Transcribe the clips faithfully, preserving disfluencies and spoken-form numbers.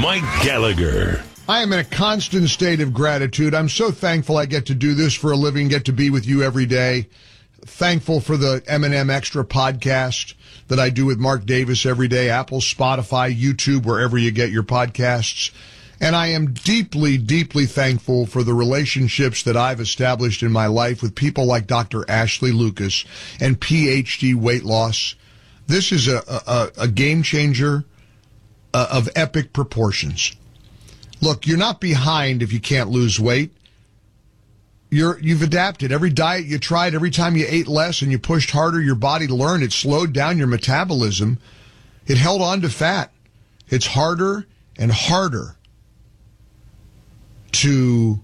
Mike Gallagher. I am in a constant state of gratitude. I'm so thankful I get to do this for a living, get to be with you every day. Thankful for the M and M Extra podcast that I do with Mark Davis every day, Apple, Spotify, YouTube, wherever you get your podcasts. And I am deeply, deeply thankful for the relationships that I've established in my life with people like Doctor Ashley Lucas and P H D Weight Loss. This is a, a, a game changer uh, of epic proportions. Look, you're not behind if you can't lose weight. You're, you've adapted. Every diet you tried, every time you ate less and you pushed harder, your body learned. It slowed down your metabolism. It held on to fat. It's harder and harder to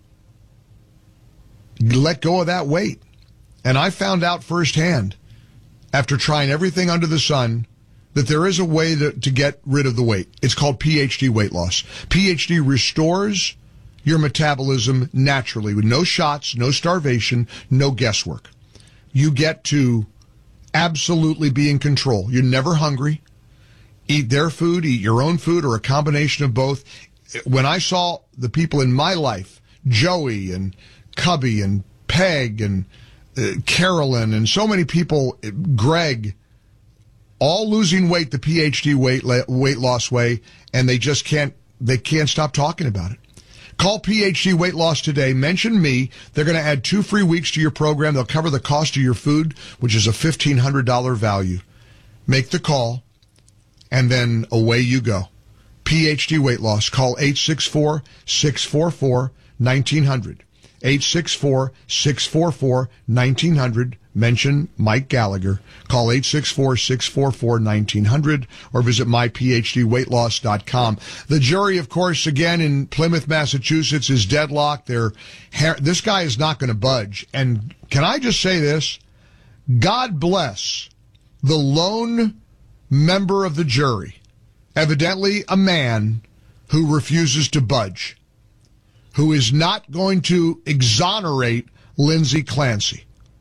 let go of that weight. And I found out firsthand, after trying everything under the sun, that there is a way to, to get rid of the weight. It's called P H D weight loss. P H D restores your metabolism naturally with no shots, no starvation, no guesswork. You get to absolutely be in control. You're never hungry. Eat their food, eat your own food, or a combination of both. When I saw the people in my life, Joey and Cubby and Peg and uh, Carolyn and so many people, Greg, all losing weight the P H D weight weight loss way, and they just can't they can't stop talking about it. Call P H D Weight Loss today. Mention me. They're going to add two free weeks to your program. They'll cover the cost of your food, which is a fifteen hundred dollars value. Make the call, and then away you go. P H D Weight Loss. Call eight six four, six four four, one nine zero zero. eight six four, six four four, one nine zero zero. Mention Mike Gallagher. Call eight six four, six four four, one nine zero zero or visit my p h d weight loss dot com. The jury, of course, again in Plymouth, Massachusetts, is deadlocked. They're, this guy is not going to budge. And can I just say this? God bless the lone member of the jury, evidently a man who refuses to budge, who is not going to exonerate Lindsay Clancy.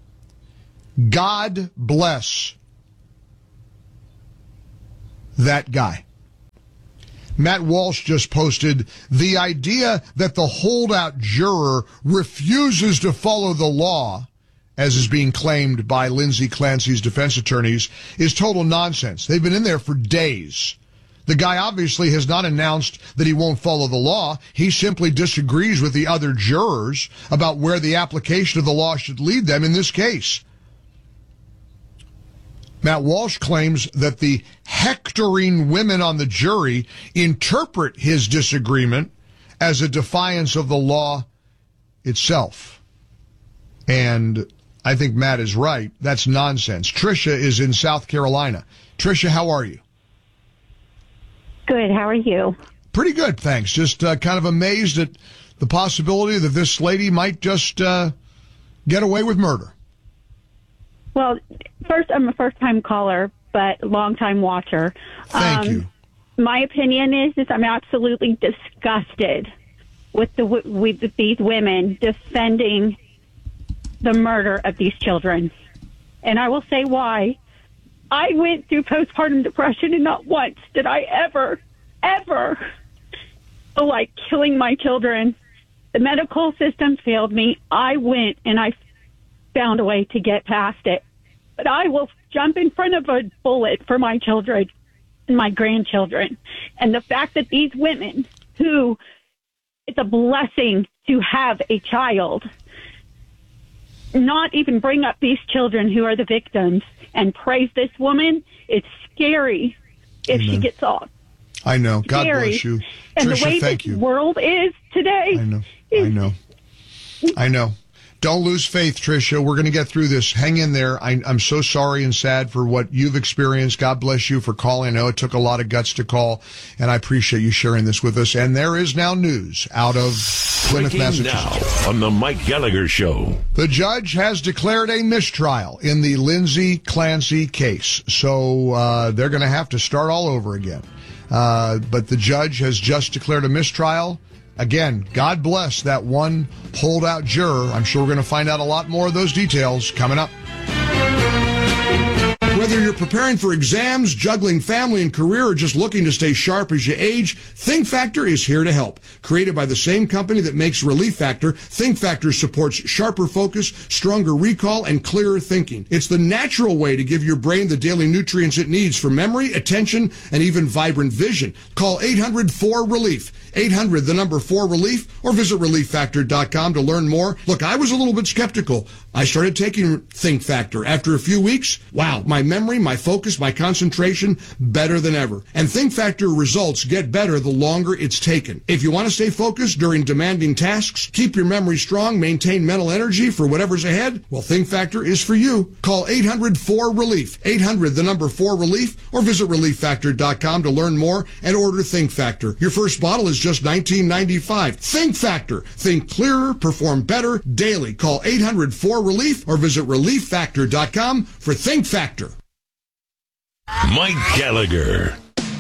God bless that guy. Matt Walsh just posted, the idea that the holdout juror refuses to follow the law, as is being claimed by Lindsay Clancy's defense attorneys, is total nonsense. They've been in there for days. The guy obviously has not announced that he won't follow the law. He simply disagrees with the other jurors about where the application of the law should lead them in this case. Matt Walsh claims that the hectoring women on the jury interpret his disagreement as a defiance of the law itself. And I think Matt is right. That's nonsense. Tricia is in South Carolina. Tricia, how are you? Good. How are you? Pretty good, thanks. Just uh, kind of amazed at the possibility that this lady might just uh, get away with murder. Well, first, I'm a first-time caller, but long-time watcher. Thank um, you. My opinion is, is I'm absolutely disgusted with the with these women defending the murder of these children, and I will say why. I went through postpartum depression, and not once did I ever, ever feel like killing my children. The medical system failed me. I went and I found a way to get past it. But I will jump in front of a bullet for my children and my grandchildren. And the fact that these women, who it's a blessing to have a child, not even bring up these children who are the victims and praise this woman, it's scary if Amen. She gets off. I know. God Scary. bless you. And Tricia, the way thank this you. world is today. I know. Is, I know. I know. Don't lose faith, Tricia. We're going to get through this. Hang in there. I, I'm so sorry and sad for what you've experienced. God bless you for calling. I know it took a lot of guts to call, and I appreciate you sharing this with us. And there is now news out of Plymouth, Breaking Massachusetts. now on the Mike Gallagher Show. The judge has declared a mistrial in the Lindsay Clancy case, so uh, they're going to have to start all over again. Uh, but the judge has just declared a mistrial. Again, God bless that one holdout juror. I'm sure we're going to find out a lot more of those details coming up. Whether you're preparing for exams, juggling family and career, or just looking to stay sharp as you age, Think Factor is here to help. Created by the same company that makes Relief Factor, Think Factor supports sharper focus, stronger recall, and clearer thinking. It's the natural way to give your brain the daily nutrients it needs for memory, attention, and even vibrant vision. Call eight hundred four relief. eight hundred, the number four relief, or visit relief factor dot com to learn more. Look, I was a little bit skeptical. I started taking Think Factor. After a few weeks, wow, my memory, my focus, my concentration, better than ever. And Think Factor results get better the longer it's taken. If you want to stay focused during demanding tasks, keep your memory strong, maintain mental energy for whatever's ahead, well, Think Factor is for you. Call eight hundred four relief. eight hundred, the number four relief, or visit relief factor dot com to learn more and order Think Factor. Your first bottle is just nineteen ninety-five. Think Factor. Think clearer, perform better daily. Call eight hundred four relief or visit relief factor dot com for Think Factor. Mike Gallagher.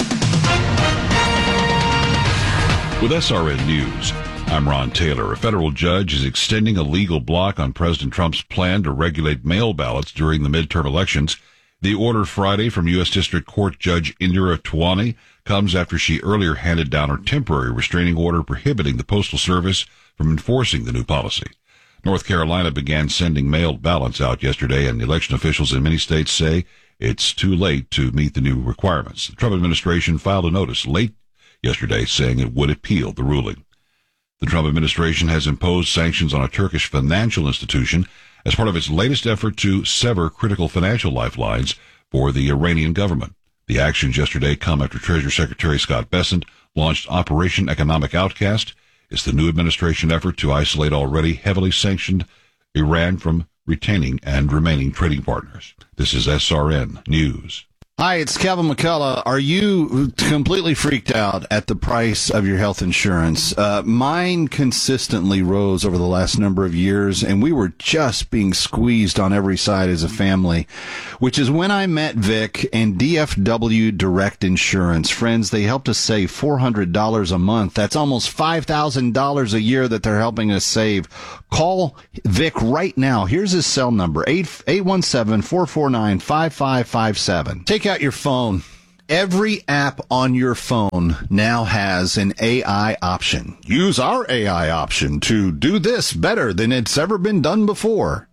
With S R N News, I'm Ron Taylor. A federal judge is extending a legal block on President Trump's plan to regulate mail ballots during the midterm elections. The order Friday from U S. District Court Judge Indira Tawani comes after she earlier handed down her temporary restraining order prohibiting the Postal Service from enforcing the new policy. North Carolina began sending mailed ballots out yesterday, and election officials in many states say it's too late to meet the new requirements. The Trump administration filed a notice late yesterday saying it would appeal the ruling. The Trump administration has imposed sanctions on a Turkish financial institution as part of its latest effort to sever critical financial lifelines for the Iranian government. The actions yesterday come after Treasury Secretary Scott Bessent launched Operation Economic Outcast. It's the new administration effort to isolate already heavily sanctioned Iran from retaining and remaining trading partners. This is S R N News. Hi, it's Kevin McCullough. Are you completely freaked out at the price of your health insurance? Uh, mine consistently rose over the last number of years, and we were just being squeezed on every side as a family, which is when I met Vic and D F W Direct Insurance. Friends, they helped us save four hundred dollars a month. That's almost five thousand dollars a year that they're helping us save. Call Vic right now. Here's his cell number, eight one seven, four four nine, five five five seven. Take out your phone. Every app on your phone now has an A I option. Use our A I option to do this better than it's ever been done before.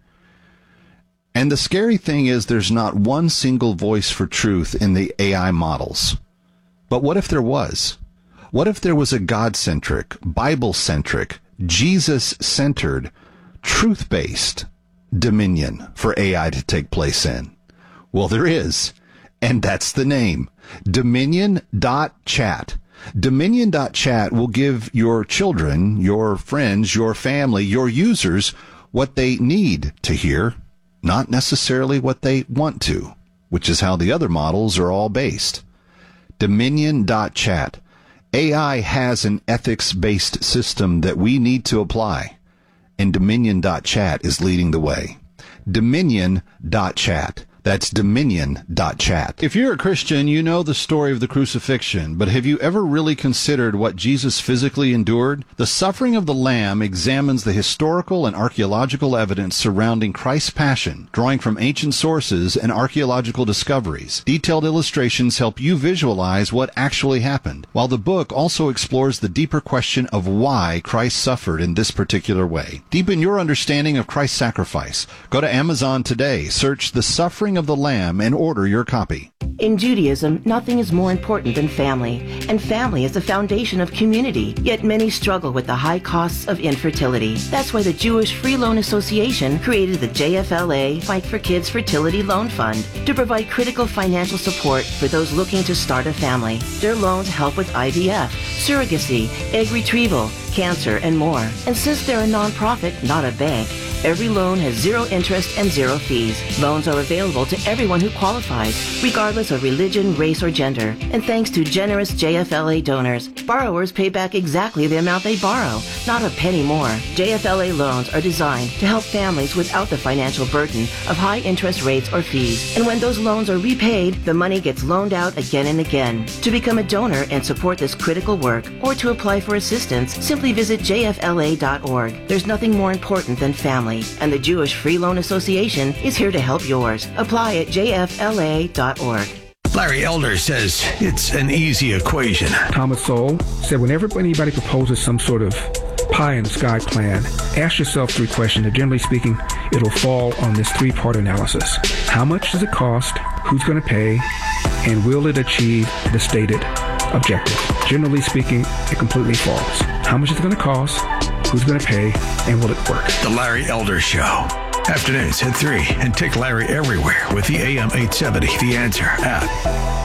And the scary thing is there's not one single voice for truth in the A I models. But what if there was? What if there was a God-centric, Bible-centric, Jesus-centered, truth-based dominion for A I to take place in? Well, there is. And that's the name, Dominion dot chat. Dominion dot chat will give your children, your friends, your family, your users what they need to hear, not necessarily what they want to, which is how the other models are all based. Dominion dot chat. A I has an ethics-based system that we need to apply, and Dominion dot chat is leading the way. Dominion dot chat. That's Dominion dot chat. If you're a Christian, you know the story of the crucifixion, but have you ever really considered what Jesus physically endured? The Suffering of the Lamb examines the historical and archaeological evidence surrounding Christ's passion, drawing from ancient sources and archaeological discoveries. Detailed illustrations help you visualize what actually happened, while the book also explores the deeper question of why Christ suffered in this particular way. Deepen your understanding of Christ's sacrifice. Go to Amazon today, search The Suffering of the Lamb, and order your copy. In Judaism, nothing is more important than family, and family is the foundation of community, yet many struggle with the high costs of infertility. That's why the Jewish Free Loan Association created the J F L A Fight for Kids Fertility Loan Fund to provide critical financial support for those looking to start a family. Their loans help with I V F, surrogacy, egg retrieval, cancer, and more. And since they're a nonprofit, not a bank, every loan has zero interest and zero fees. Loans are available to everyone who qualifies, regardless of religion, race, or gender. And thanks to generous J F L A donors, borrowers pay back exactly the amount they borrow, not a penny more. J F L A loans are designed to help families without the financial burden of high interest rates or fees. And when those loans are repaid, the money gets loaned out again and again. To become a donor and support this critical work, or to apply for assistance, simply visit J F L A dot org. There's nothing more important than family. family, and the Jewish Free Loan Association is here to help yours. Apply at j f l a dot org. Larry Elder says it's an easy equation. Thomas Sowell said whenever anybody proposes some sort of pie-in-the-sky plan, ask yourself three questions. And generally speaking, it'll fall on this three-part analysis. How much does it cost? Who's going to pay? And will it achieve the stated objective? Generally speaking, it completely falls. How much is it going to cost? Who's going to pay? And will it work? The Larry Elder Show. Afternoons at three, and take Larry everywhere with the A M eight seventy The Answer app.